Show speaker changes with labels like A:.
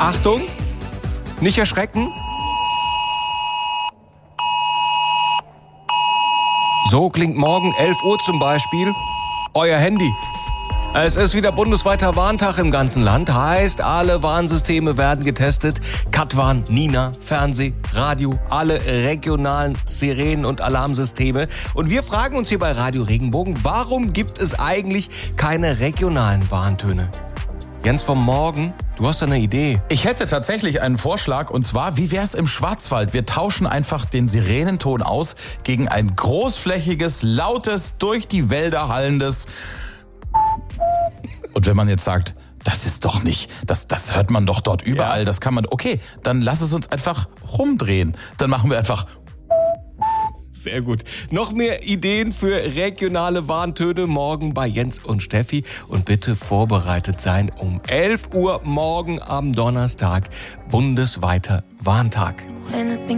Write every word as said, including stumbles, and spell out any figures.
A: Achtung, nicht erschrecken. So klingt morgen elf Uhr zum Beispiel euer Handy. Es ist wieder bundesweiter Warntag im ganzen Land. Heißt, alle Warnsysteme werden getestet. Katwarn, Nina, Fernseh, Radio, alle regionalen Sirenen- und Alarmsysteme. Und wir fragen uns hier bei Radio Regenbogen, warum gibt es eigentlich keine regionalen Warntöne? Jens vom Morgen, du hast eine Idee.
B: Ich hätte tatsächlich einen Vorschlag, und zwar, wie wär's im Schwarzwald? Wir tauschen einfach den Sirenenton aus gegen ein großflächiges, lautes, durch die Wälder hallendes... Und wenn man jetzt sagt, das ist doch nicht, das, das hört man doch dort überall, ja. Das kann man, okay, dann lass es uns einfach rumdrehen. Dann machen wir einfach...
A: Sehr gut. Noch mehr Ideen für regionale Warntöne morgen bei Jens und Steffi. Und bitte vorbereitet sein, um elf Uhr morgen am Donnerstag, bundesweiter Warntag.